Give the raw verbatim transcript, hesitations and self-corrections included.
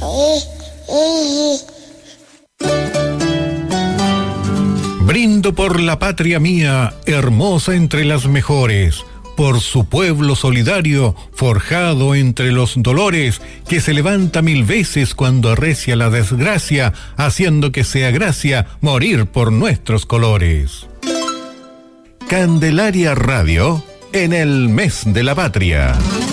Brindo por la patria mía, hermosa entre las mejores, por su pueblo solidario, forjado entre los dolores, que se levanta mil veces cuando arrecia la desgracia, haciendo que sea gracia morir por nuestros colores. Candelaria Radio, en el mes de la patria.